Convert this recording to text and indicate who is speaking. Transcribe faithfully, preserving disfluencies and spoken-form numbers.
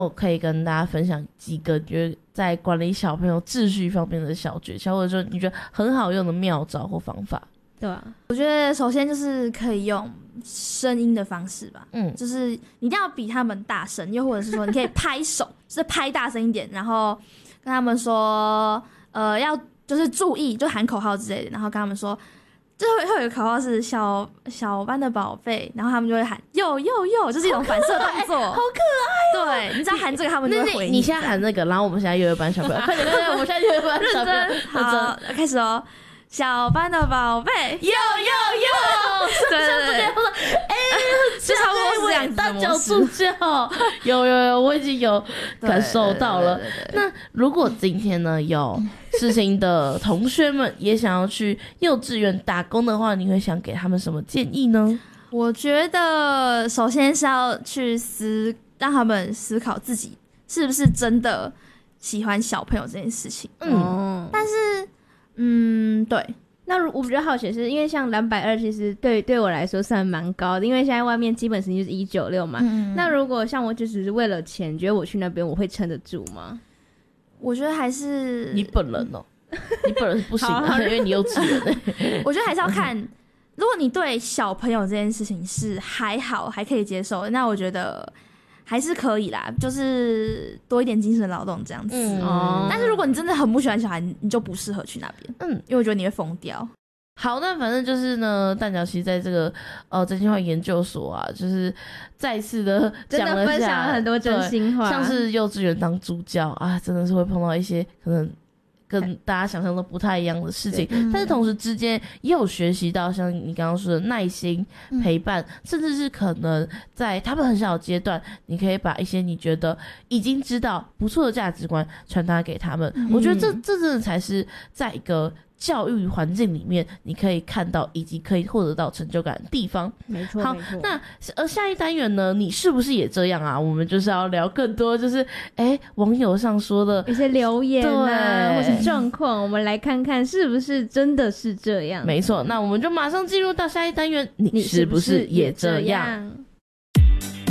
Speaker 1: 我可以跟大家分享几个觉得在管理小朋友秩序方面的小诀窍，或者说你觉得很好用的妙招或方法。
Speaker 2: 对啊，
Speaker 3: 我觉得首先就是可以用声音的方式吧，嗯，就是你一定要比他们大声，又或者是说你可以拍手，就是拍大声一点，然后跟他们说，呃，要就是注意，就喊口号之类的，然后跟他们说，就会会有个口号是小小班的宝贝，然后他们就会喊哟哟哟，就是一种反射动作，
Speaker 1: 好可
Speaker 3: 爱、喔。对，你只要喊这个，他们就会回应。
Speaker 1: 你现在喊那个，然后我们现在幼儿班小朋友，快点快点，我们现在幼儿班小朋友，认
Speaker 3: 真好，开始哦。小班的宝贝，
Speaker 1: 哟哟哟！
Speaker 3: 对对对，我说，哎，就差不多是这样子的模式。大脚助教，
Speaker 1: 有有有，我已经有感受到了。对对对对对，那如果今天呢有世新的同学们也想要去幼稚园打工的话，你会想给他们什么建议呢？
Speaker 3: 我觉得首先是要去思，让他们思考自己是不是真的喜欢小朋友这件事情。嗯，但是。嗯，对。
Speaker 2: 那我比较好奇是因为像两百二其实对对我来说算蛮高的，因为现在外面基本时薪就是一九六嘛。嗯，那如果像我就只是为了钱，觉得我去那边我会撑得住吗？
Speaker 3: 我觉得还是
Speaker 1: 你本人哦，你本人是不行的，因为你幼稚园欸。
Speaker 3: 我觉得还是要看，如果你对小朋友这件事情是还好还可以接受，那我觉得。还是可以啦，就是多一点精神劳动这样子。嗯，但是如果你真的很不喜欢小孩，你就不适合去那边。嗯，因为我觉得你会疯掉。
Speaker 1: 好，那反正就是呢，蛋饺其实在这个呃真心话研究所啊，就是再次的讲了下，
Speaker 2: 真的分享了很多真心话，
Speaker 1: 像是幼稚园当助教啊，真的是会碰到一些可能。跟大家想象都不太一样的事情，但是同时之间也有学习到像你刚刚说的耐心、陪伴，嗯、甚至是可能在他们很小的阶段，你可以把一些你觉得已经知道不错的价值观传达给他们。嗯、我觉得这这真的才是在一个教育环境里面你可以看到以及可以获得到成就感的地方。
Speaker 2: 没错，
Speaker 1: 好，那呃下一单元呢，你是不是也这样啊？我们就是要聊更多，就是哎网友上说的
Speaker 2: 一些留言啊，或是状况，我们来看看是不是真的是这样。
Speaker 1: 没错，那我们就马上进入到下一单元，你是不是也这样？